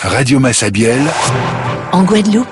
Radio Massabielle, en Guadeloupe,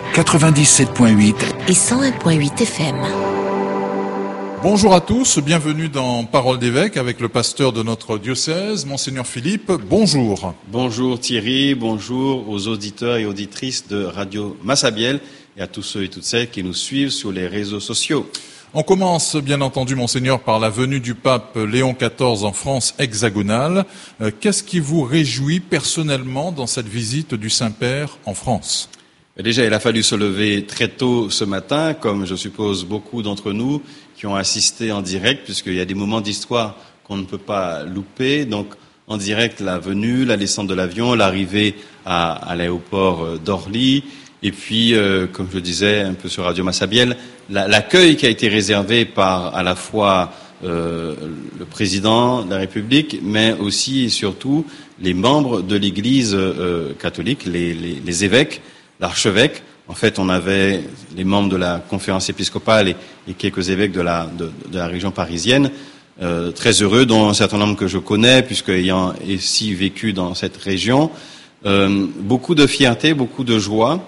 97.8 et 101.8 FM. Bonjour à tous, bienvenue dans Parole d'évêque avec le pasteur de notre diocèse, Monseigneur Philippe. Bonjour. Bonjour Thierry, bonjour aux auditeurs et auditrices de Radio Massabielle et à tous ceux et toutes celles qui nous suivent sur les réseaux sociaux. On commence, bien entendu, Monseigneur, par la venue du pape Léon XIV en France hexagonale. Qu'est-ce qui vous réjouit personnellement dans cette visite du Saint-Père en France ? Déjà, il a fallu se lever très tôt ce matin, comme je suppose beaucoup d'entre nous qui ont assisté en direct, puisqu'il y a des moments d'histoire qu'on ne peut pas louper. Donc, en direct, la venue, la descente de l'avion, l'arrivée à l'aéroport d'Orly, et puis, comme je le disais un peu sur Radio Massabielle, l'accueil qui a été réservé par à la fois le président de la République, mais aussi et surtout les membres de l'Église catholique, les évêques, l'archevêque. En fait, on avait les membres de la conférence épiscopale et quelques évêques de la région parisienne, très heureux, dont un certain nombre que je connais, puisque ayant ici vécu dans cette région, beaucoup de fierté, beaucoup de joie,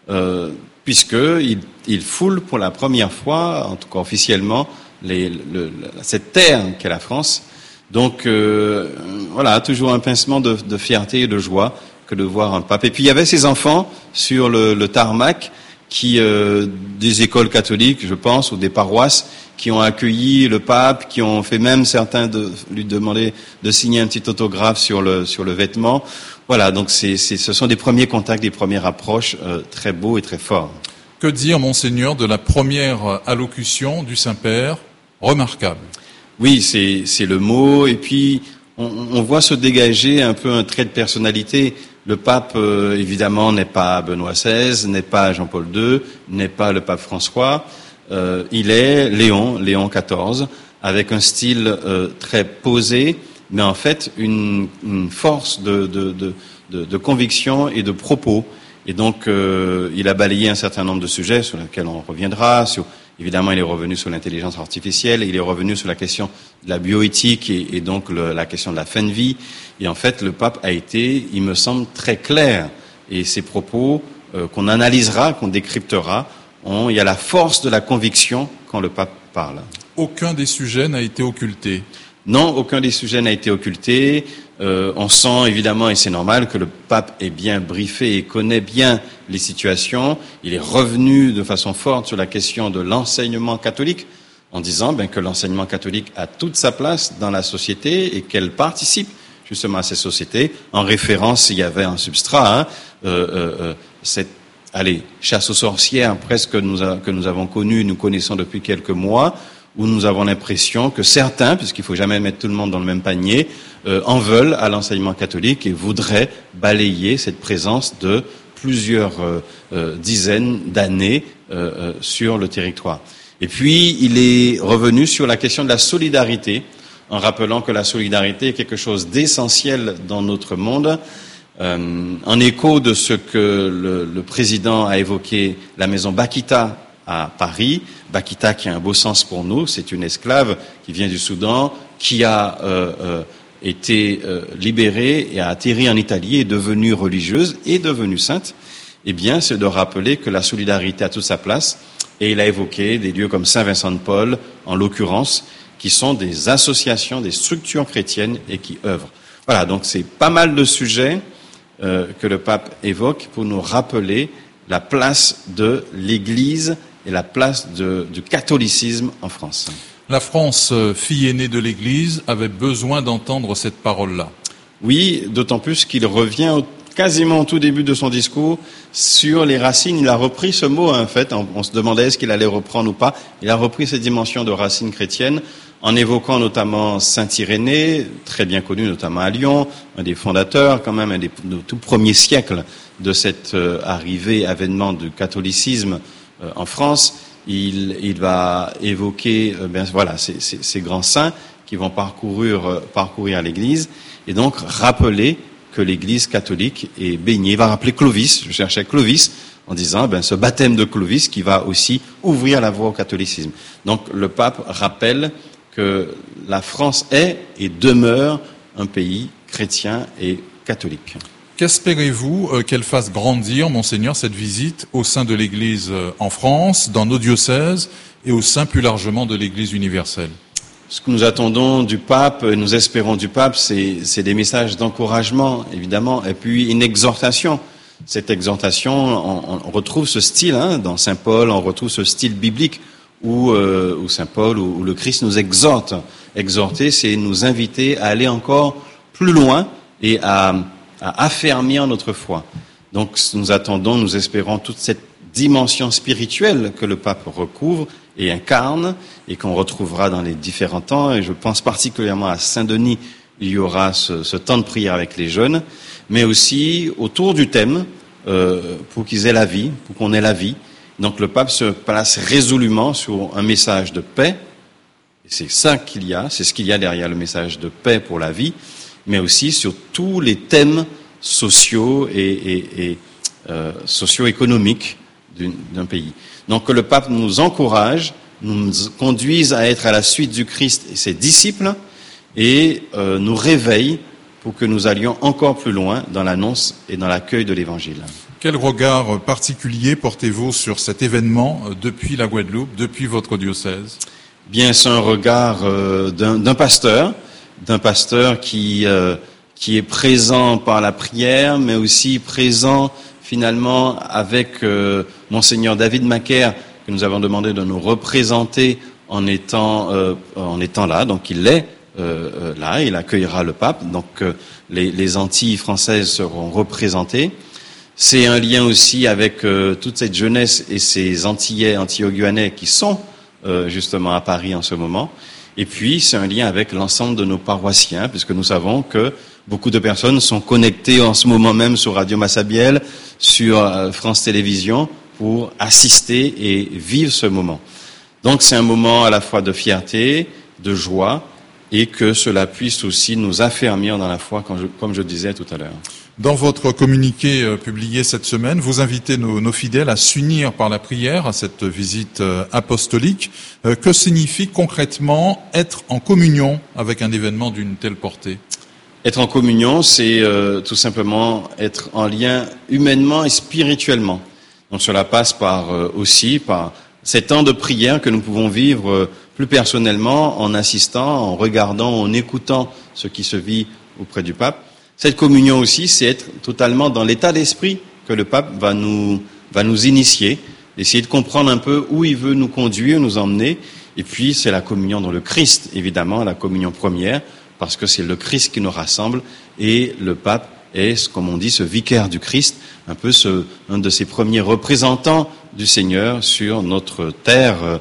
puisqu'il foule pour la première fois, en tout cas officiellement, cette terre qu'est la France. Donc voilà, toujours un pincement de fierté et de joie que de voir un pape. Et puis il y avait ces enfants sur le tarmac des écoles catholiques, je pense, ou des paroisses, qui ont accueilli le pape, qui ont fait même certains lui demander de signer un petit autographe sur le vêtement. Voilà, donc ce sont des premiers contacts, des premières approches très beaux et très forts. Que dire, Monseigneur, de la première allocution du Saint-Père ? Remarquable. Oui, c'est le mot. Et puis, on voit se dégager un peu un trait de personnalité. Le pape, évidemment, n'est pas Benoît XVI, n'est pas Jean-Paul II, n'est pas le pape François. Il est Léon XIV, avec un style très posé, mais en fait une force de conviction et de propos. Et donc, il a balayé un certain nombre de sujets sur lesquels on reviendra. Évidemment, il est revenu sur l'intelligence artificielle, il est revenu sur la question de la bioéthique et donc la question de la fin de vie. Et en fait, le pape a été, il me semble, très clair. Et ses propos, qu'on analysera, qu'on décryptera, il y a la force de la conviction quand le pape parle. Aucun des sujets n'a été occulté. Non, aucun des sujets n'a été occulté. On sent évidemment, et c'est normal, que le pape est bien briefé et connaît bien les situations. Il est revenu de façon forte sur la question de l'enseignement catholique, en disant que l'enseignement catholique a toute sa place dans la société et qu'elle participe justement à ces sociétés. En référence, il y avait un substrat, cette chasse aux sorcières presque que nous avons connue, nous connaissons depuis quelques mois, où nous avons l'impression que certains, puisqu'il ne faut jamais mettre tout le monde dans le même panier, en veulent à l'enseignement catholique et voudraient balayer cette présence de plusieurs dizaines d'années sur le territoire. Et puis, il est revenu sur la question de la solidarité, en rappelant que la solidarité est quelque chose d'essentiel dans notre monde. En écho de ce que le président a évoqué, la maison Bakita à Paris, Bakita qui a un beau sens pour nous, c'est une esclave qui vient du Soudan, qui a été libérée et a atterri en Italie, est devenue religieuse et devenue sainte. Eh bien, c'est de rappeler que la solidarité a toute sa place. Et il a évoqué des lieux comme Saint-Vincent-de-Paul, en l'occurrence, qui sont des associations, des structures chrétiennes et qui œuvrent. Voilà, donc c'est pas mal de sujets que le pape évoque pour nous rappeler la place de l'Église et la place du catholicisme en France. La France, fille aînée de l'Église, avait besoin d'entendre cette parole-là. Oui, d'autant plus qu'il revient quasiment au tout début de son discours sur les racines. Il a repris ce mot, en fait. On se demandait est-ce qu'il allait reprendre ou pas. Il a repris cette dimension de racines chrétiennes en évoquant notamment Saint Irénée, très bien connu notamment à Lyon, un des fondateurs quand même, un des tout premiers siècles de cette avènement du catholicisme en France. Il va évoquer ces grands saints qui vont parcourir l'Église et donc rappeler que l'Église catholique est baignée. Il va rappeler Clovis, je cherchais Clovis, en disant ce baptême de Clovis qui va aussi ouvrir la voie au catholicisme. Donc le pape rappelle que la France est et demeure un pays chrétien et catholique. Qu'espérez-vous qu'elle fasse grandir, Monseigneur, cette visite au sein de l'Église en France, dans nos diocèses et au sein plus largement de l'Église universelle? Ce que nous attendons du pape, nous espérons du pape, c'est des messages d'encouragement, évidemment, et puis une exhortation. Cette exhortation, on retrouve ce style dans Saint Paul, on retrouve ce style biblique où Saint Paul, où le Christ nous exhorte. Exhorter, c'est nous inviter à aller encore plus loin et à affermir notre foi. Donc nous attendons, nous espérons toute cette dimension spirituelle que le pape recouvre et incarne et qu'on retrouvera dans les différents temps. Et je pense particulièrement à Saint-Denis, il y aura ce temps de prière avec les jeunes, mais aussi autour du thème pour qu'ils aient la vie, pour qu'on ait la vie. Donc le pape se place résolument sur un message de paix. Et c'est ça qu'il y a, c'est ce qu'il y a derrière le message de paix pour la vie, mais aussi sur tous les thèmes sociaux et socio-économiques d'un pays. Donc que le pape nous encourage, nous conduise à être à la suite du Christ et ses disciples, et nous réveille pour que nous allions encore plus loin dans l'annonce et dans l'accueil de l'Évangile. Quel regard particulier portez-vous sur cet événement depuis la Guadeloupe, depuis votre diocèse? Bien, c'est un regard d'un pasteur qui est présent par la prière, mais aussi présent finalement avec Monseigneur David Macaire, que nous avons demandé de nous représenter en étant là. Donc il est là, il accueillera le pape. Donc les Antilles françaises seront représentées. C'est un lien aussi avec toute cette jeunesse et ces Antillais, Antilo-Guyanais qui sont justement à Paris en ce moment. Et puis c'est un lien avec l'ensemble de nos paroissiens, puisque nous savons que beaucoup de personnes sont connectées en ce moment même sur Radio Massabielle, sur France Télévisions, pour assister et vivre ce moment. Donc c'est un moment à la fois de fierté, de joie, et que cela puisse aussi nous affermir dans la foi, comme je disais tout à l'heure. Dans votre communiqué publié cette semaine, vous invitez nos fidèles à s'unir par la prière à cette visite apostolique. Que signifie concrètement être en communion avec un événement d'une telle portée? Être en communion, c'est tout simplement être en lien humainement et spirituellement. Donc cela passe par ces temps de prière que nous pouvons vivre plus personnellement en assistant, en regardant, en écoutant ce qui se vit auprès du pape. Cette communion aussi, c'est être totalement dans l'état d'esprit que le pape va nous initier, essayer de comprendre un peu où il veut nous conduire, nous emmener. Et puis c'est la communion dans le Christ, évidemment, la communion première, parce que c'est le Christ qui nous rassemble, et le pape est, comme on dit, ce vicaire du Christ, un peu un de ses premiers représentants du Seigneur sur notre terre.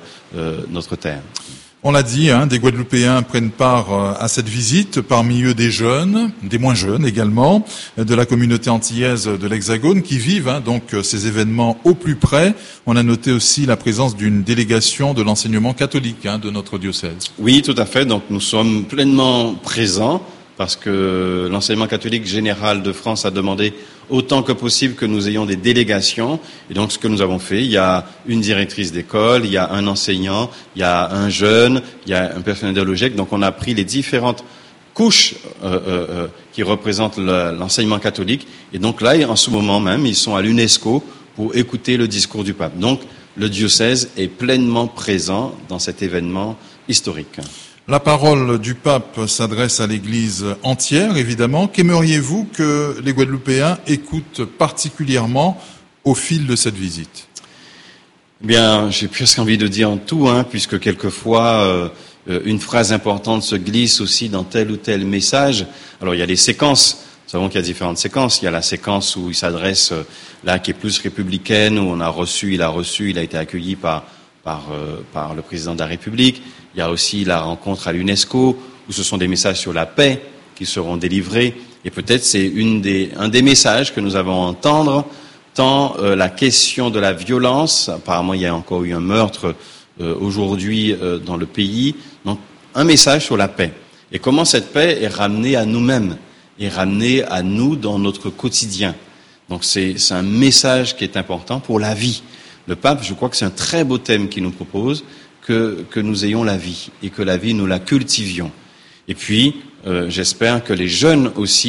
On l'a dit, des Guadeloupéens prennent part à cette visite, parmi eux des jeunes, des moins jeunes également, de la communauté antillaise de l'Hexagone, qui vivent donc ces événements au plus près. On a noté aussi la présence d'une délégation de l'enseignement catholique de notre diocèse. Oui, tout à fait. Donc nous sommes pleinement présents, parce que l'enseignement catholique général de France a demandé autant que possible que nous ayons des délégations. Et donc ce que nous avons fait, il y a une directrice d'école, il y a un enseignant, il y a un jeune, il y a un personnel de LOGEC. Donc on a pris les différentes couches qui représentent l'enseignement catholique. Et donc là, en ce moment même, ils sont à l'UNESCO pour écouter le discours du pape. Donc le diocèse est pleinement présent dans cet événement historique. La parole du pape s'adresse à l'Église entière, évidemment. Qu'aimeriez-vous que les Guadeloupéens écoutent particulièrement au fil de cette visite? Eh bien, j'ai presque envie de dire tout, puisque quelquefois une phrase importante se glisse aussi dans tel ou tel message. Alors il y a des séquences. Nous savons qu'il y a différentes séquences. Il y a la séquence où il s'adresse là, qui est plus républicaine, où il a été accueilli par le président de la République. Il y a aussi la rencontre à l'UNESCO, où ce sont des messages sur la paix qui seront délivrés. Et peut-être c'est un des messages que nous avons à entendre, tant la question de la violence. Apparemment, il y a encore eu un meurtre aujourd'hui dans le pays. Donc, un message sur la paix. Et comment cette paix est ramenée à nous-mêmes, est ramenée à nous dans notre quotidien. Donc, c'est un message qui est important pour la vie. Le pape, je crois que c'est un très beau thème qu'il nous propose, que nous ayons la vie et que la vie, nous la cultivions. Et puis, j'espère que les jeunes aussi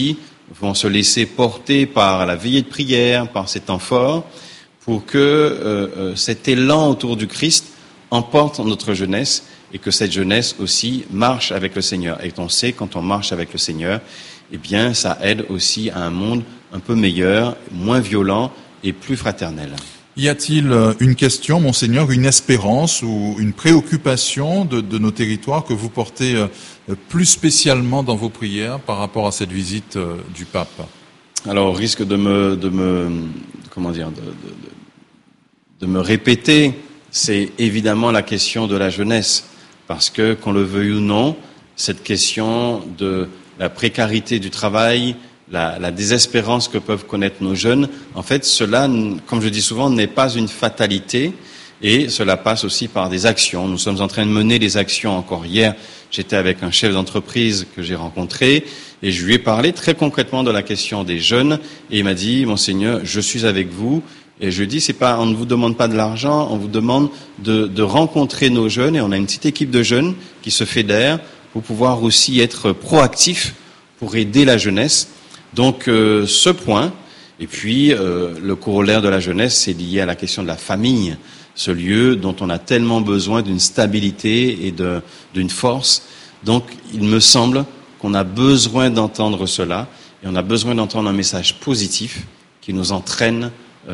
vont se laisser porter par la veillée de prière, par ces temps forts, pour que cet élan autour du Christ emporte notre jeunesse et que cette jeunesse aussi marche avec le Seigneur. Et on sait, quand on marche avec le Seigneur, eh bien, ça aide aussi à un monde un peu meilleur, moins violent et plus fraternel. Y a-t-il une question, Monseigneur, une espérance ou une préoccupation de nos territoires que vous portez plus spécialement dans vos prières par rapport à cette visite du pape? Alors, au risque de me répéter, c'est évidemment la question de la jeunesse. Parce que, qu'on le veuille ou non, cette question de la précarité du travail, la désespérance que peuvent connaître nos jeunes, en fait, cela, comme je dis souvent, n'est pas une fatalité et cela passe aussi par des actions. Nous sommes en train de mener des actions. Encore hier, j'étais avec un chef d'entreprise que j'ai rencontré et je lui ai parlé très concrètement de la question des jeunes et il m'a dit, Monseigneur, je suis avec vous. Et je dis, on ne vous demande pas de l'argent, on vous demande de rencontrer nos jeunes et on a une petite équipe de jeunes qui se fédèrent pour pouvoir aussi être proactifs pour aider la jeunesse. Donc ce point, et puis le corollaire de la jeunesse, c'est lié à la question de la famille, ce lieu dont on a tellement besoin d'une stabilité et d'une force. Donc il me semble qu'on a besoin d'entendre cela et on a besoin d'entendre un message positif qui nous entraîne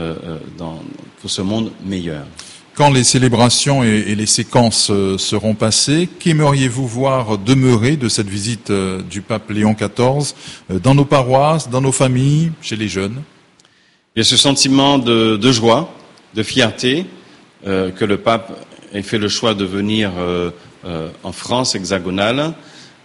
pour ce monde meilleur. Quand les célébrations et les séquences seront passées, qu'aimeriez-vous voir demeurer de cette visite du pape Léon XIV dans nos paroisses, dans nos familles, chez les jeunes? Il y a ce sentiment de joie, de fierté, que le pape ait fait le choix de venir en France hexagonale,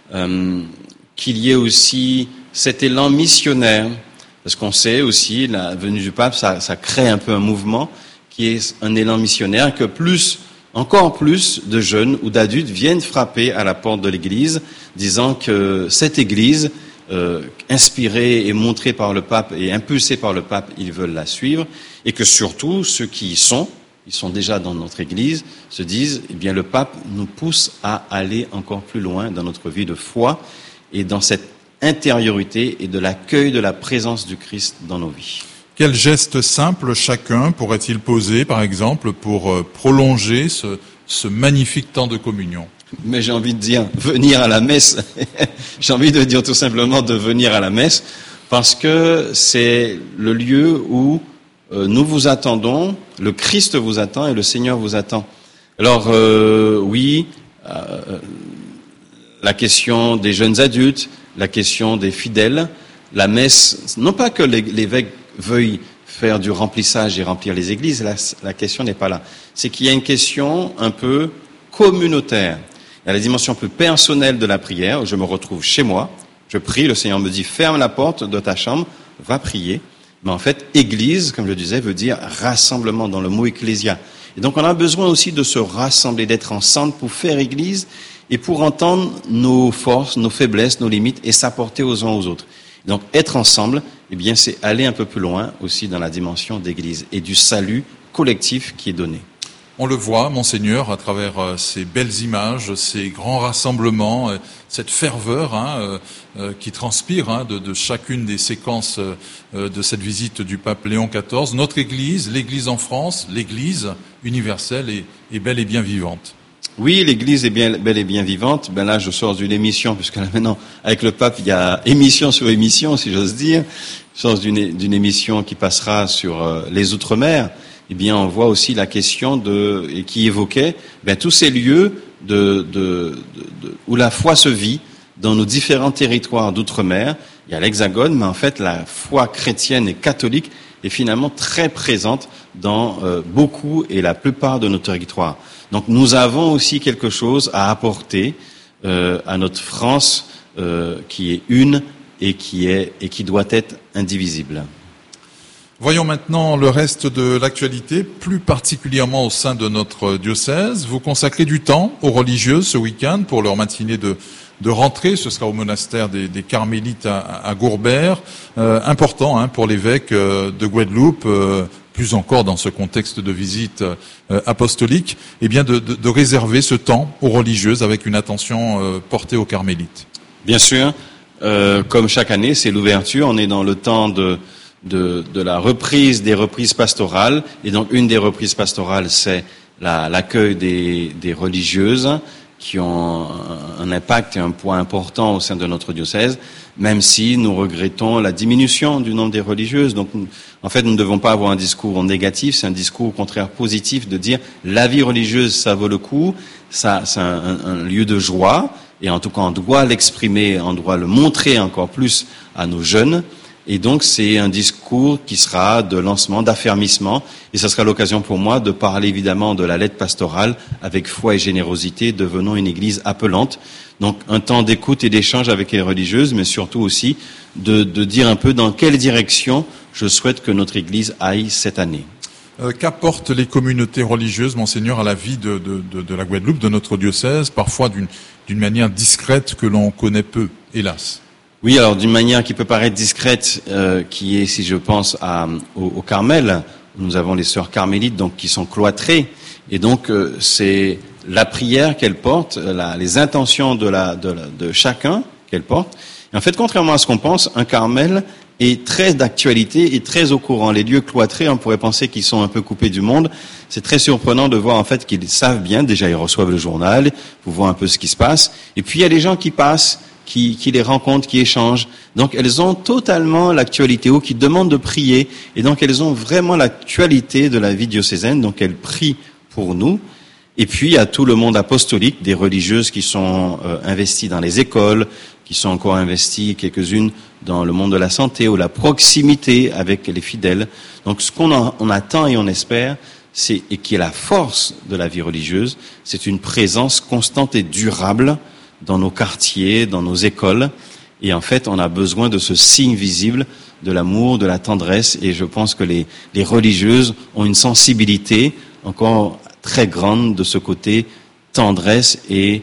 qu'il y ait aussi cet élan missionnaire. Parce qu'on sait aussi, la venue du pape, ça crée un peu un mouvement qui est un élan missionnaire, que encore plus de jeunes ou d'adultes viennent frapper à la porte de l'Église, disant que cette Église, inspirée et montrée par le pape et impulsée par le pape, ils veulent la suivre, et que surtout ceux qui ils sont déjà dans notre Église, se disent, eh bien le pape nous pousse à aller encore plus loin dans notre vie de foi et dans cette intériorité et de l'accueil de la présence du Christ dans nos vies. Quel geste simple chacun pourrait-il poser, par exemple, pour prolonger ce magnifique temps de communion? Mais j'ai envie de dire, venir à la messe. J'ai envie de dire tout simplement de venir à la messe, parce que c'est le lieu où nous vous attendons, le Christ vous attend et le Seigneur vous attend. Alors la question des jeunes adultes, la question des fidèles, la messe, non pas que l'évêque veuille faire du remplissage et remplir les églises, la question n'est pas là. C'est qu'il y a une question un peu communautaire. Il y a la dimension plus personnelle de la prière, où je me retrouve chez moi, je prie, le Seigneur me dit, ferme la porte de ta chambre, va prier. Mais en fait, église, comme je disais, veut dire rassemblement dans le mot ecclésia. Et donc on a besoin aussi de se rassembler, d'être ensemble pour faire église et pour entendre nos forces, nos faiblesses, nos limites et s'apporter aux uns aux autres. Donc être ensemble, eh bien, c'est aller un peu plus loin aussi dans la dimension d'église et du salut collectif qui est donné. On le voit, Monseigneur, à travers ces belles images, ces grands rassemblements, cette ferveur qui transpire de chacune des séquences de cette visite du pape Léon XIV. Notre Église, l'Église en France, l'Église universelle est belle et bien vivante. Oui, l'Église est belle et bien vivante. Ben là, je sors d'une émission, puisque là maintenant, avec le pape, il y a émission sur émission, si j'ose dire. Je sors d'une émission qui passera sur les Outre-mer. Eh bien, on voit aussi la question et qui évoquait tous ces lieux où la foi se vit dans nos différents territoires d'outre-mer. Il y a l'Hexagone, mais en fait, la foi chrétienne et catholique est finalement très présente dans beaucoup et la plupart de nos territoires. Donc, nous avons aussi quelque chose à apporter à notre France qui est une et qui doit être indivisible. Voyons maintenant le reste de l'actualité, plus particulièrement au sein de notre diocèse. Vous consacrez du temps aux religieuses ce week-end pour leur matinée de rentrée. Ce sera au monastère des Carmélites à Gourbert. Important pour l'évêque de Guadeloupe, plus encore dans ce contexte de visite apostolique, eh bien de réserver ce temps aux religieuses avec une attention portée aux Carmélites. Bien sûr. Comme chaque année, c'est l'ouverture. On est dans le temps de la reprise des reprises pastorales. Et donc, une des reprises pastorales, c'est l'accueil des religieuses qui ont un impact et un poids important au sein de notre diocèse, même si nous regrettons la diminution du nombre des religieuses. Donc, en fait, nous ne devons pas avoir un discours négatif, c'est un discours au contraire positif de dire la vie religieuse, ça vaut le coup, ça, c'est un lieu de joie, et en tout cas, on doit l'exprimer, on doit le montrer encore plus à nos jeunes. Et donc, c'est un discours qui sera de lancement, d'affermissement. Et ça sera l'occasion pour moi de parler évidemment de la lettre pastorale avec foi et générosité, devenons une église appelante. Donc, un temps d'écoute et d'échange avec les religieuses, mais surtout aussi de dire un peu dans quelle direction je souhaite que notre église aille cette année. Qu'apportent les communautés religieuses, Monseigneur, à la vie de la Guadeloupe, de notre diocèse, parfois d'une manière discrète que l'on connaît peu, hélas? Oui, alors d'une manière qui peut paraître discrète, qui est, si je pense au Carmel, nous avons les sœurs carmélites donc qui sont cloîtrées, et donc c'est la prière qu'elles portent, les intentions de chacun qu'elles portent. Et en fait, contrairement à ce qu'on pense, un Carmel est très d'actualité et très au courant. Les lieux cloîtrés, on pourrait penser qu'ils sont un peu coupés du monde. C'est très surprenant de voir en fait qu'ils savent bien. Déjà, ils reçoivent le journal, vous voyez un peu ce qui se passe. Et puis il y a des gens qui passent, qui les rencontrent, qui échangent. Donc elles ont totalement l'actualité, ou qui demandent de prier. Et donc elles ont vraiment l'actualité de la vie diocésaine. Donc elles prient pour nous. Et puis il y a tout le monde apostolique, des religieuses qui sont investies dans les écoles, qui sont encore investies, quelques-unes, dans le monde de la santé ou la proximité avec les fidèles. Donc ce qu'on attend et on espère, et qui est la force de la vie religieuse, c'est une présence constante et durable dans nos quartiers, dans nos écoles. Et en fait, on a besoin de ce signe visible de l'amour, de la tendresse. Et je pense que les religieuses ont une sensibilité encore très grande de ce côté tendresse et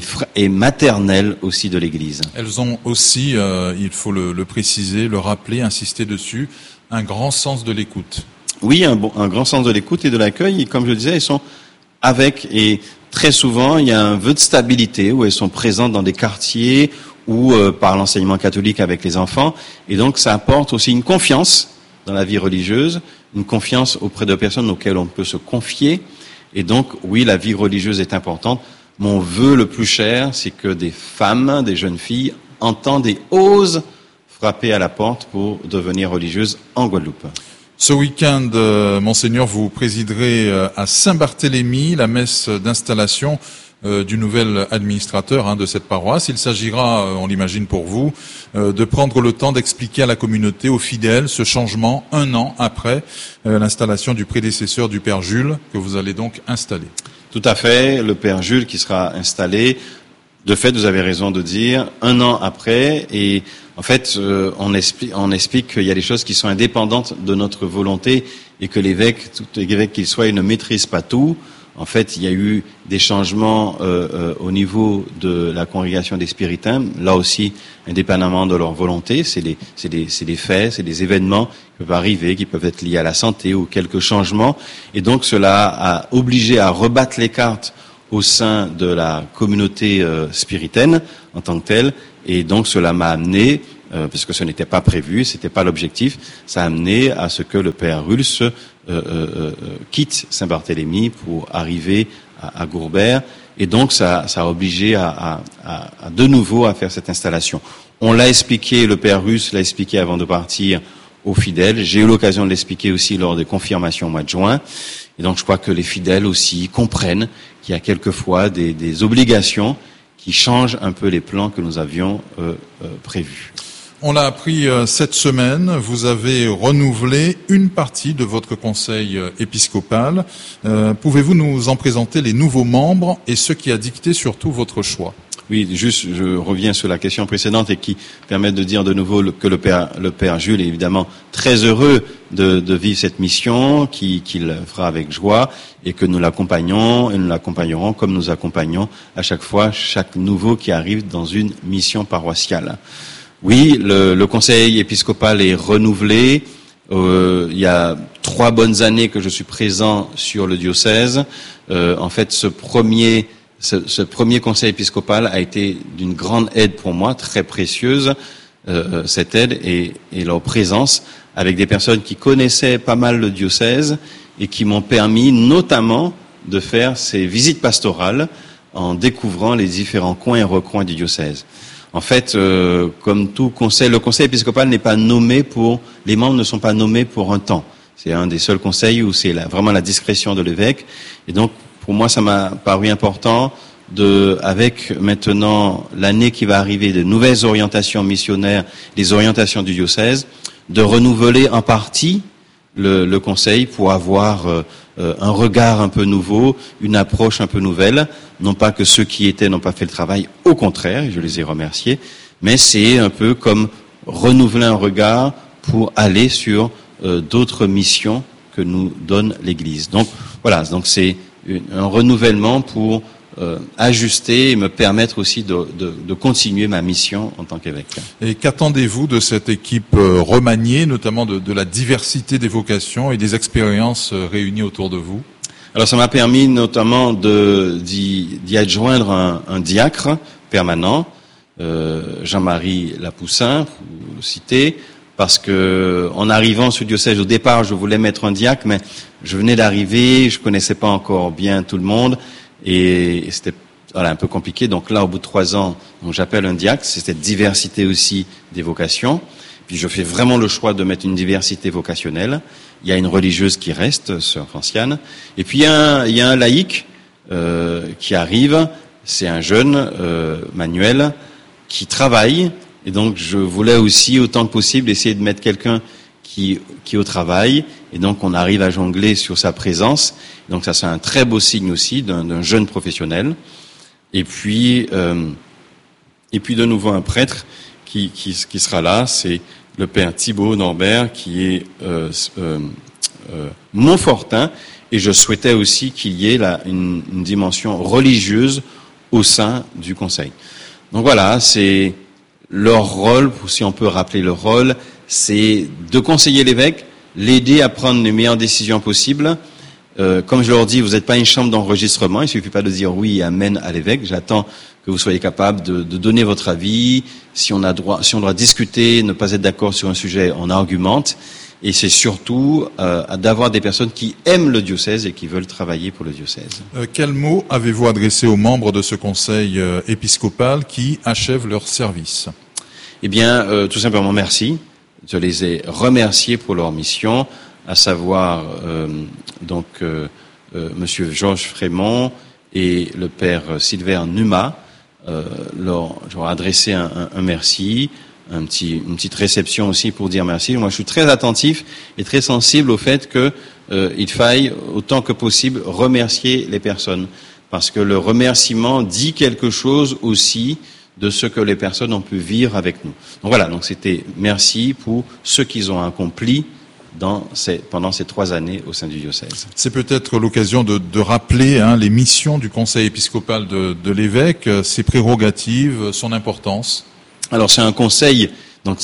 maternelle aussi de l'Église. Elles ont aussi, il faut le préciser, le rappeler, insister dessus, un grand sens de l'écoute. Oui, un grand sens de l'écoute et de l'accueil. Et comme je le disais, elles sont avec, et très souvent, il y a un vœu de stabilité où elles sont présentes dans des quartiers ou par l'enseignement catholique avec les enfants. Et donc, ça apporte aussi une confiance dans la vie religieuse, une confiance auprès de personnes auxquelles on peut se confier. Et donc, oui, la vie religieuse est importante. Mon vœu le plus cher, c'est que des femmes, des jeunes filles, entendent et osent frapper à la porte pour devenir religieuses en Guadeloupe. Ce week-end, Monseigneur, vous présiderez à Saint-Barthélemy la messe d'installation du nouvel administrateur de cette paroisse. Il s'agira, on l'imagine pour vous, de prendre le temps d'expliquer à la communauté, aux fidèles, ce changement 1 an après l'installation du prédécesseur du Père Jules, que vous allez donc installer. Tout à fait, le Père Jules qui sera installé. De fait, vous avez raison de dire, 1 an après, et en fait, on explique qu'il y a des choses qui sont indépendantes de notre volonté et que l'évêque, tout évêque qu'il soit, il ne maîtrise pas tout. En fait, il y a eu des changements au niveau de la congrégation des Spiritains, là aussi, indépendamment de leur volonté. C'est des faits, c'est des événements qui peuvent arriver, qui peuvent être liés à la santé ou quelques changements. Et donc, cela a obligé à rebattre les cartes au sein de la communauté spiritaine en tant que telle. Et donc, cela m'a amené, parce que ce n'était pas prévu, c'était pas l'objectif, ça a amené à ce que le Père Rulse quitte Saint-Barthélemy pour arriver à Gourbert. Et donc, ça a obligé à de nouveau à faire cette installation. On l'a expliqué, le Père Rulse l'a expliqué avant de partir aux fidèles. J'ai eu l'occasion de l'expliquer aussi lors des confirmations au mois de juin. Et donc, je crois que les fidèles aussi comprennent qu'il y a quelquefois des obligations qui changent un peu les plans que nous avions prévus. On l'a appris cette semaine, vous avez renouvelé une partie de votre conseil épiscopal. Pouvez-vous nous en présenter les nouveaux membres et ce qui a dicté surtout votre choix ? Oui, juste, je reviens sur la question précédente et qui permet de dire de nouveau que le Père Jules est évidemment très heureux de vivre cette mission, qu'il fera avec joie et que nous l'accompagnons et nous l'accompagnerons comme nous accompagnons à chaque fois chaque nouveau qui arrive dans une mission paroissiale. Oui, le conseil épiscopal est renouvelé. Il y a 3 bonnes années que je suis présent sur le diocèse. En fait, ce premier ce premier conseil épiscopal a été d'une grande aide pour moi, très précieuse, cette aide et leur présence avec des personnes qui connaissaient pas mal le diocèse et qui m'ont permis notamment de faire ces visites pastorales en découvrant les différents coins et recoins du diocèse. En fait, comme tout conseil, le conseil épiscopal n'est pas nommé les membres ne sont pas nommés pour un temps. C'est un des seuls conseils où c'est vraiment la discrétion de l'évêque. Et donc, pour moi, ça m'a paru important avec maintenant l'année qui va arriver, de nouvelles orientations missionnaires, les orientations du diocèse, de renouveler en partie le conseil pour avoir un regard un peu nouveau, une approche un peu nouvelle. Non pas que ceux qui étaient n'ont pas fait le travail, au contraire, et je les ai remerciés, mais c'est un peu comme renouveler un regard pour aller sur d'autres missions que nous donne l'Église. Donc voilà, donc c'est un renouvellement pour ajuster et me permettre aussi de continuer ma mission en tant qu'évêque. Et qu'attendez-vous de cette équipe remaniée, notamment de la diversité des vocations et des expériences réunies autour de vous? Alors ça m'a permis notamment d'y adjoindre un diacre permanent, Jean-Marie Lapoussin, pour le citer, parce que en arrivant sur le diocèse, au départ, je voulais mettre un diacre, mais je venais d'arriver, je connaissais pas encore bien tout le monde, et c'était un peu compliqué. Donc là, au bout de 3 ans, donc j'appelle un diacre, c'est cette diversité aussi des vocations. Puis je fais vraiment le choix de mettre une diversité vocationnelle. Il y a une religieuse qui reste, sœur Franciane, et puis il y a un laïc qui arrive, c'est un jeune, Manuel, qui travaille. Et donc, je voulais aussi, autant que possible, essayer de mettre quelqu'un qui est au travail. Et donc, on arrive à jongler sur sa présence. Donc, ça, c'est un très beau signe aussi d'un jeune professionnel. Et puis, de nouveau, un prêtre qui sera là. C'est le père Thibaut Norbert, qui est Montfortin. Et je souhaitais aussi qu'il y ait une dimension religieuse au sein du conseil. Donc voilà, c'est leur rôle, si on peut rappeler leur rôle, c'est de conseiller l'évêque, l'aider à prendre les meilleures décisions possibles. Comme je leur dis, vous n'êtes pas une chambre d'enregistrement, il suffit pas de dire oui et amen à l'évêque. J'attends que vous soyez capable de donner votre avis. Si on doit discuter, ne pas être d'accord sur un sujet, on argumente. Et c'est surtout d'avoir des personnes qui aiment le diocèse et qui veulent travailler pour le diocèse. Quel mot avez-vous adressé aux membres de ce conseil épiscopal qui achèvent leur service? Eh bien, tout simplement merci. Je les ai remerciés pour leur mission, à savoir Monsieur Georges Frémont et le père Sylvain Numa. Leur adressé un merci. Une petite réception aussi pour dire merci. Moi, je suis très attentif et très sensible au fait que il faille autant que possible remercier les personnes, parce que le remerciement dit quelque chose aussi de ce que les personnes ont pu vivre avec nous. Donc voilà. Donc c'était merci pour ce qu'ils ont accompli pendant ces 3 années au sein du diocèse. C'est peut-être l'occasion de rappeler les missions du conseil épiscopal de l'évêque, ses prérogatives, son importance. Alors c'est un conseil, donc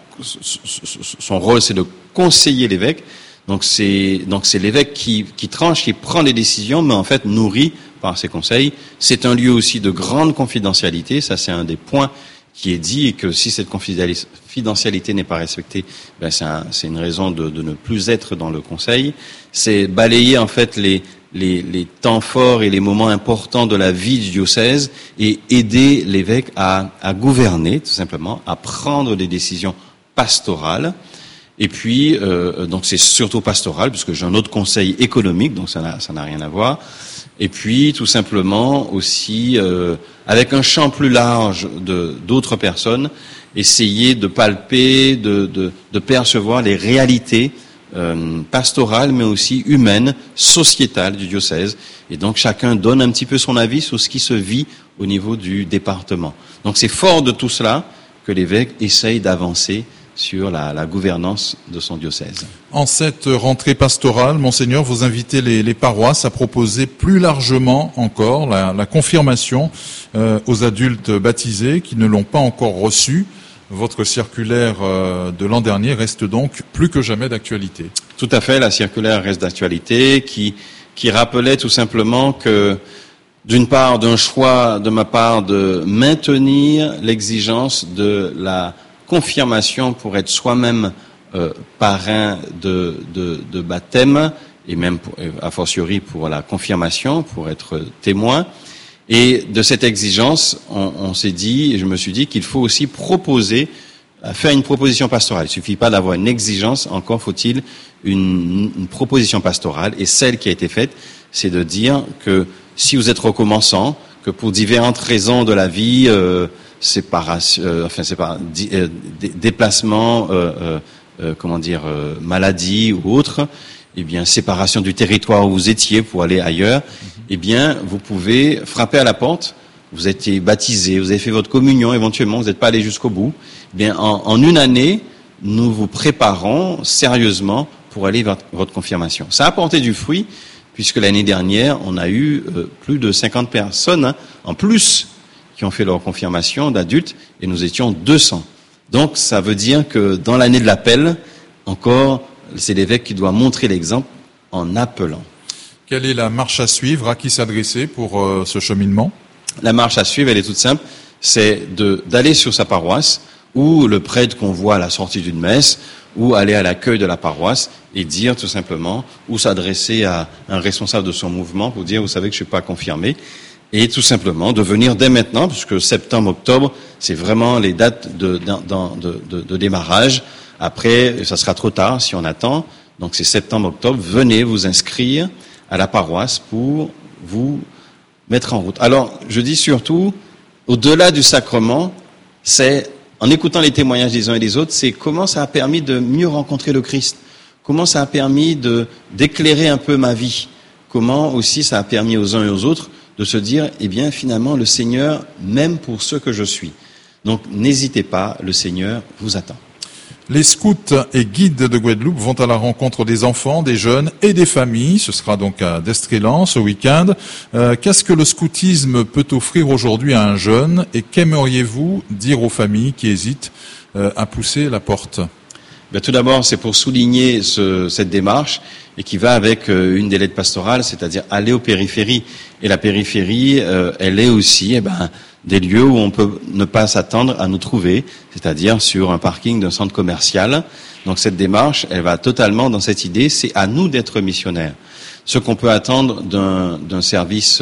son rôle c'est de conseiller l'évêque. Donc c'est l'évêque qui tranche, qui prend les décisions, mais en fait nourri par ses conseils. C'est un lieu aussi de grande confidentialité. Ça c'est un des points qui est dit, et que si cette confidentialité n'est pas respectée, c'est une raison de ne plus être dans le conseil. C'est balayer en fait les temps forts et les moments importants de la vie du diocèse et aider l'évêque à gouverner, tout simplement, à prendre des décisions pastorales. Et puis, donc c'est surtout pastoral, puisque j'ai un autre conseil économique, donc ça n'a rien à voir. Et puis, tout simplement, aussi, avec un champ plus large d'autres personnes, essayer de palper, de percevoir les réalités pastorale, mais aussi humaine, sociétale du diocèse. Et donc chacun donne un petit peu son avis sur ce qui se vit au niveau du département. Donc c'est fort de tout cela que l'évêque essaye d'avancer sur la gouvernance de son diocèse. En cette rentrée pastorale, Monseigneur, vous invitez les paroisses à proposer plus largement encore la confirmation aux adultes baptisés qui ne l'ont pas encore reçue. Votre circulaire de l'an dernier reste donc plus que jamais d'actualité. Tout à fait, la circulaire reste d'actualité, qui rappelait tout simplement que D'une part, d'un choix de ma part de maintenir l'exigence de la confirmation pour être soi-même parrain de baptême, et même a fortiori pour la confirmation, pour être témoin. Et de cette exigence, on s'est dit, et je me suis dit qu'il faut aussi faire une proposition pastorale. Il suffit pas d'avoir une exigence, encore faut-il une proposition pastorale. Et celle qui a été faite, c'est de dire que si vous êtes recommençant, que pour différentes raisons de la vie, déplacement, maladie ou autre, eh bien, séparation du territoire où vous étiez pour aller ailleurs, eh bien, vous pouvez frapper à la porte. Vous êtes baptisé, vous avez fait votre communion, éventuellement, vous n'êtes pas allé jusqu'au bout. Eh bien, en une année, nous vous préparons sérieusement pour aller vers votre confirmation. Ça a porté du fruit, puisque l'année dernière, on a eu plus de 50 personnes en plus qui ont fait leur confirmation d'adultes, et nous étions 200. Donc, ça veut dire que dans l'année de l'appel, encore, c'est l'évêque qui doit montrer l'exemple en appelant. Quelle est la marche à suivre? À qui s'adresser pour ce cheminement? La marche à suivre, elle est toute simple. C'est d'aller sur sa paroisse, ou le prêtre qu'on voit à la sortie d'une messe, ou aller à l'accueil de la paroisse et dire tout simplement, ou s'adresser à un responsable de son mouvement pour dire, vous savez que je suis pas confirmé, et tout simplement de venir dès maintenant, puisque septembre, octobre, c'est vraiment les dates de démarrage. Après, ça sera trop tard si on attend. Donc c'est septembre, octobre. Venez vous inscrire à la paroisse pour vous mettre en route. Alors, je dis surtout, au-delà du sacrement, c'est, en écoutant les témoignages des uns et des autres, c'est comment ça a permis de mieux rencontrer le Christ. Comment ça a permis d'éclairer un peu ma vie. Comment aussi ça a permis aux uns et aux autres de se dire, eh bien, finalement, le Seigneur m'aime pour ce que je suis. Donc, n'hésitez pas, le Seigneur vous attend. Les scouts et guides de Guadeloupe vont à la rencontre des enfants, des jeunes et des familles. Ce sera donc à d'Estrélan ce week-end. Qu'est-ce que le scoutisme peut offrir aujourd'hui à un jeune et qu'aimeriez-vous dire aux familles qui hésitent à pousser la porte? Tout d'abord, c'est pour souligner cette démarche et qui va avec une des lettres pastorales, c'est-à-dire aller aux périphéries. Et la périphérie, elle est aussi des lieux où on peut ne pas s'attendre à nous trouver, c'est-à-dire sur un parking d'un centre commercial. Donc cette démarche, elle va totalement dans cette idée, c'est à nous d'être missionnaires. Ce qu'on peut attendre d'un service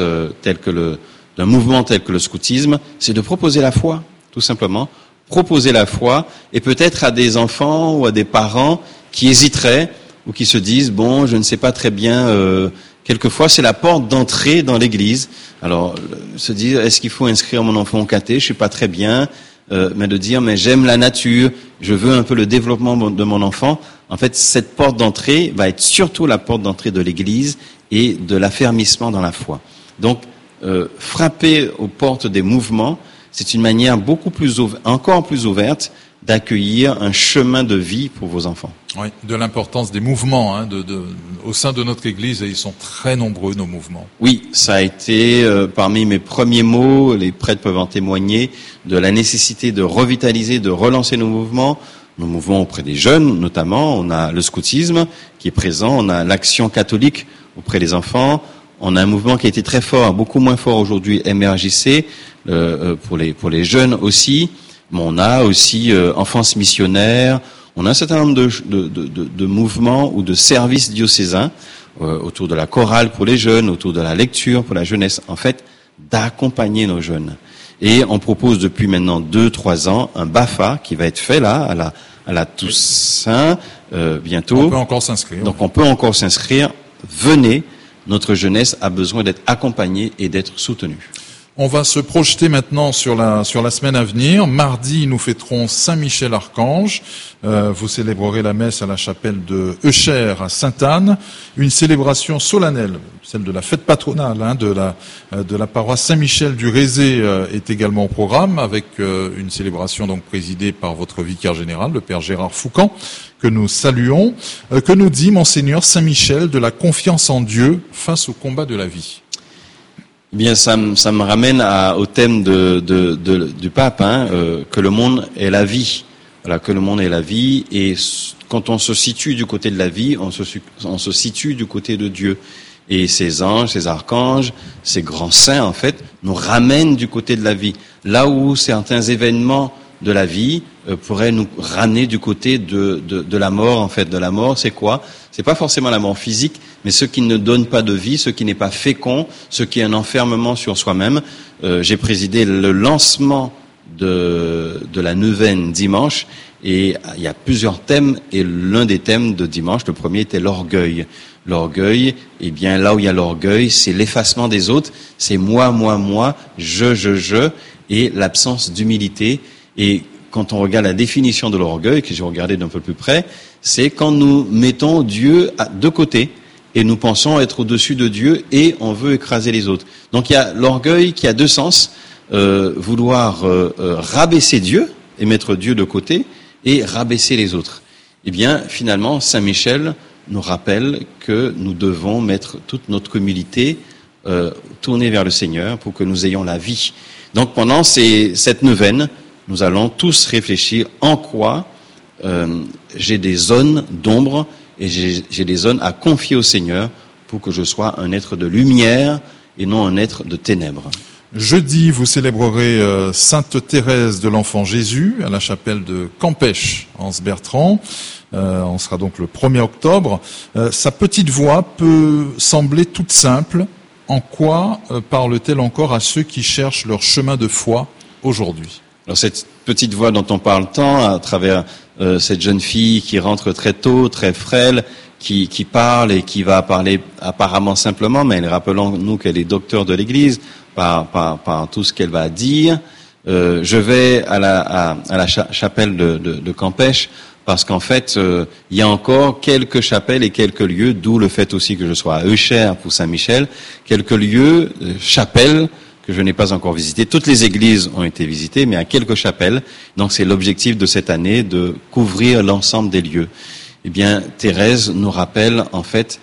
d'un mouvement tel que le scoutisme, c'est de proposer la foi, tout simplement. Proposer la foi, et peut-être à des enfants ou à des parents qui hésiteraient ou qui se disent, bon, je ne sais pas très bien, quelquefois c'est la porte d'entrée dans l'église. Alors, se dire, est-ce qu'il faut inscrire mon enfant au caté? Je sais pas très bien, mais de dire, mais j'aime la nature, je veux un peu le développement de mon enfant. En fait, cette porte d'entrée va être surtout la porte d'entrée de l'église et de l'affermissement dans la foi. Donc, frapper aux portes des mouvements, c'est une manière encore plus ouverte d'accueillir un chemin de vie pour vos enfants. Oui, de l'importance des mouvements au sein de notre Église, et ils sont très nombreux, nos mouvements. Oui, ça a été parmi mes premiers mots, les prêtres peuvent en témoigner, de la nécessité de revitaliser, de relancer nos mouvements auprès des jeunes notamment. On a le scoutisme qui est présent, on a l'action catholique auprès des enfants, on a un mouvement qui a été très fort, beaucoup moins fort aujourd'hui, MRJC, pour les jeunes aussi. Mais on a aussi enfance missionnaire. On a un certain nombre de mouvements ou de services diocésains autour de la chorale pour les jeunes, autour de la lecture pour la jeunesse. En fait, d'accompagner nos jeunes. Et on propose depuis maintenant 2-3 ans un BAFA qui va être fait là à la Toussaint bientôt. On peut encore s'inscrire. Donc on peut encore s'inscrire. Venez, notre jeunesse a besoin d'être accompagnée et d'être soutenue. On va se projeter maintenant sur la semaine à venir. Mardi, nous fêterons Saint-Michel-Archange. Vous célébrerez la messe à la chapelle de Eucher à Sainte-Anne. Une célébration solennelle, celle de la fête patronale de la paroisse Saint-Michel du Rézé est également au programme, avec une célébration donc présidée par votre vicaire général, le père Gérard Foucan, que nous saluons. Que nous dit Monseigneur Saint-Michel de la confiance en Dieu face au combat de la vie? Bien, ça me ramène au thème du pape, que le monde est la vie. Voilà, que le monde est la vie, et quand on se situe du côté de la vie, on se situe du côté de Dieu. Et ces anges, ces archanges, ces grands saints, en fait, nous ramènent du côté de la vie. Là où certains événements de la vie pourraient nous ramener du côté de la mort, en fait. De la mort, c'est quoi? C'est pas forcément la mort physique, mais ce qui ne donne pas de vie, ce qui n'est pas fécond, ce qui est un enfermement sur soi-même. J'ai présidé le lancement de la neuvaine dimanche, et il y a plusieurs thèmes, et l'un des thèmes de dimanche, le premier était l'orgueil. L'orgueil, eh bien là où il y a l'orgueil, c'est l'effacement des autres, c'est moi, je, et l'absence d'humilité. Et quand on regarde la définition de l'orgueil, que j'ai regardé d'un peu plus près, c'est quand nous mettons Dieu de côté, et nous pensons être au-dessus de Dieu, et on veut écraser les autres. Donc il y a l'orgueil qui a deux sens, vouloir rabaisser Dieu, et mettre Dieu de côté, et rabaisser les autres. Eh bien, finalement, Saint Michel nous rappelle que nous devons mettre toute notre humilité tournée vers le Seigneur pour que nous ayons la vie. Donc pendant cette neuvaine, nous allons tous réfléchir en quoi j'ai des zones d'ombre et j'ai des zones à confier au Seigneur pour que je sois un être de lumière et non un être de ténèbres. Jeudi, vous célébrerez Sainte Thérèse de l'Enfant Jésus à la chapelle de Campêche, Anse-Bertrand. On sera donc le 1er octobre. Sa petite voix peut sembler toute simple. En quoi parle-t-elle encore à ceux qui cherchent leur chemin de foi aujourd'hui? Alors cette petite voix dont on parle tant, à travers cette jeune fille qui rentre très tôt, très frêle, qui parle et qui va parler apparemment simplement, mais rappelons-nous qu'elle est docteur de l'Église, par tout ce qu'elle va dire. Je vais à la chapelle de Campêche parce qu'en fait, il y a encore quelques chapelles et quelques lieux, d'où le fait aussi que je sois à Euchère pour Saint-Michel, quelques lieux, chapelles que je n'ai pas encore visitées. Toutes les églises ont été visitées, mais à quelques chapelles. Donc c'est l'objectif de cette année, de couvrir l'ensemble des lieux. Eh bien, Thérèse nous rappelle en fait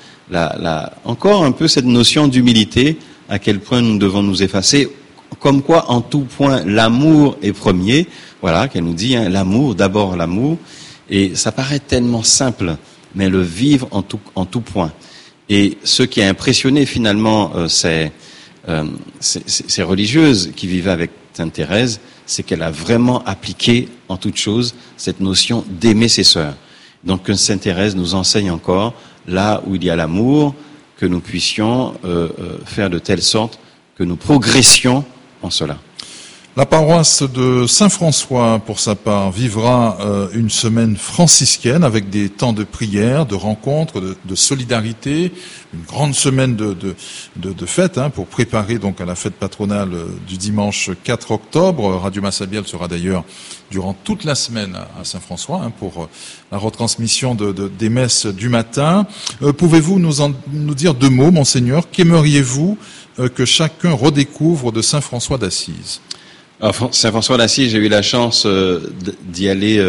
encore un peu cette notion d'humilité, à quel point nous devons nous effacer, comme quoi en tout point l'amour est premier, voilà, qu'elle nous dit, l'amour, d'abord l'amour, et ça paraît tellement simple, mais le vivre en tout point. Et ce qui a impressionné finalement ces religieuses qui vivaient avec Sainte Thérèse, c'est qu'elle a vraiment appliqué en toute chose cette notion d'aimer ses sœurs. Donc que Sainte Thérèse nous enseigne encore, là où il y a l'amour, que nous puissions faire de telle sorte que nous progressions en cela. La paroisse de Saint-François, pour sa part, vivra une semaine franciscaine avec des temps de prière, de rencontres, de solidarité, une grande semaine de fête pour préparer donc à la fête patronale du dimanche 4 octobre. Radio Massabielle sera d'ailleurs durant toute la semaine à Saint-François pour la retransmission des messes du matin. Pouvez-vous nous dire deux mots, Monseigneur? Qu'aimeriez-vous que chacun redécouvre de Saint-François d'Assise? Alors, Saint-François d'Assise, j'ai eu la chance d'y aller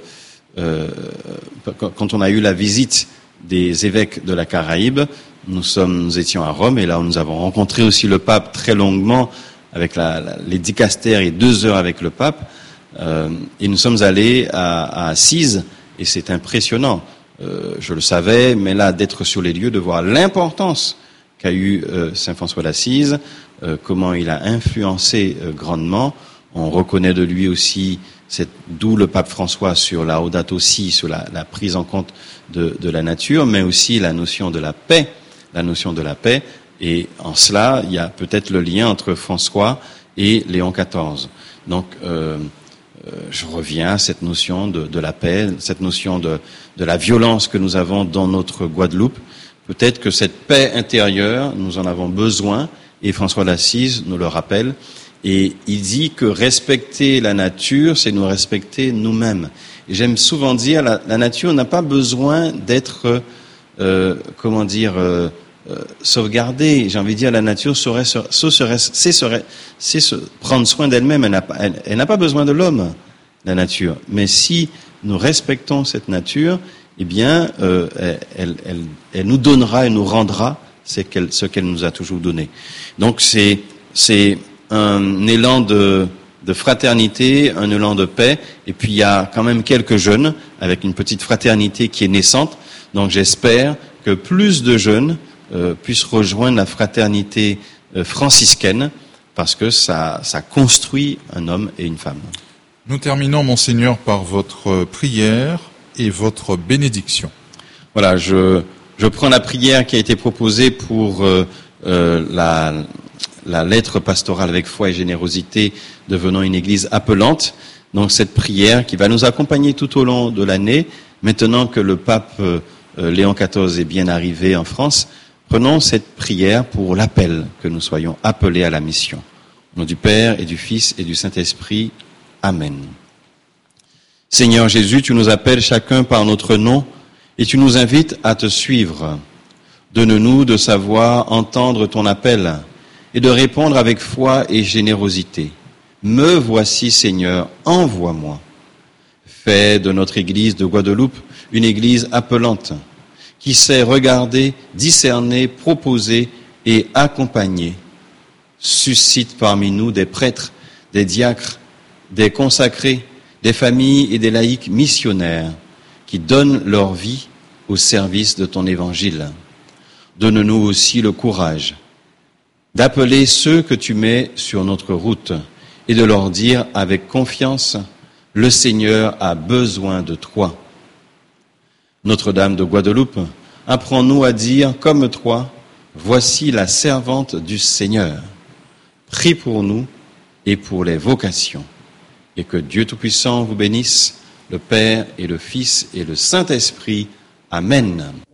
quand on a eu la visite des évêques de la Caraïbe. Nous étions à Rome et là nous avons rencontré aussi le pape très longuement avec les dicastères et 2 heures avec le pape. Et nous sommes allés à Assise et c'est impressionnant. Je le savais, mais là d'être sur les lieux, de voir l'importance qu'a eu Saint-François d'Assise, comment il a influencé grandement. On reconnaît de lui aussi, d'où le pape François sur la Laudato Si, sur la prise en compte de la nature, mais aussi la notion de la paix, Et en cela, il y a peut-être le lien entre François et Léon XIV. Donc, je reviens à cette notion de la paix, cette notion de la violence que nous avons dans notre Guadeloupe. Peut-être que cette paix intérieure, nous en avons besoin, et François d'Assise nous le rappelle. Et il dit que respecter la nature, c'est nous respecter nous-mêmes. Et j'aime souvent dire, la nature n'a pas besoin d'être, sauvegardée. J'ai envie de dire, la nature c'est prendre soin d'elle-même. Elle n'a pas besoin de l'homme, la nature. Mais si nous respectons cette nature, eh bien, elle nous donnera et nous rendra ce qu'elle nous a toujours donné. Donc c'est un élan de fraternité, un élan de paix, et puis il y a quand même quelques jeunes avec une petite fraternité qui est naissante. Donc j'espère que plus de jeunes puissent rejoindre la fraternité franciscaine, parce que ça construit un homme et une femme. Nous terminons, Monseigneur, par votre prière et votre bénédiction. Voilà, je prends la prière qui a été proposée pour la lettre pastorale avec foi et générosité, devenant une église appelante. Donc cette prière qui va nous accompagner tout au long de l'année, maintenant que le pape Léon XIV est bien arrivé en France, prenons cette prière pour l'appel, que nous soyons appelés à la mission. Au nom du Père et du Fils et du Saint-Esprit. Amen. Seigneur Jésus, tu nous appelles chacun par notre nom et tu nous invites à te suivre. Donne-nous de savoir entendre ton appel et de répondre avec foi et générosité. Me voici, Seigneur, envoie-moi. Fais de notre église de Guadeloupe une église appelante, qui sait regarder, discerner, proposer et accompagner. Suscite parmi nous des prêtres, des diacres, des consacrés, des familles et des laïcs missionnaires qui donnent leur vie au service de ton évangile. Donne-nous aussi le courage d'appeler ceux que tu mets sur notre route et de leur dire avec confiance, le Seigneur a besoin de toi. Notre-Dame de Guadeloupe, apprends-nous à dire comme toi, voici la servante du Seigneur. Prie pour nous et pour les vocations. Et que Dieu Tout-Puissant vous bénisse, le Père et le Fils et le Saint-Esprit. Amen.